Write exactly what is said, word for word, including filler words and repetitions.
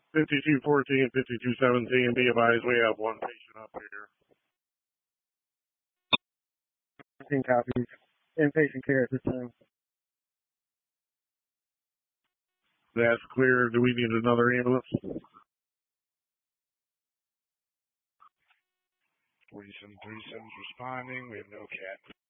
fifty-two fourteen, fifty-two seventeen, be advised we have one patient up here. fifteen copies. Inpatient care at this time. That's clear. Do we need another ambulance? forty-seven thirty-seven is responding. We have no cat.